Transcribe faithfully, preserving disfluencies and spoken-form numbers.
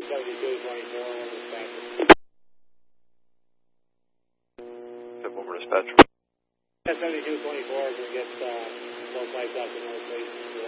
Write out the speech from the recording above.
seventy-two twenty-four, over dispatcher. Over dispatcher. seventy-two twenty-four, we're going to get uh, both lights out to North Place.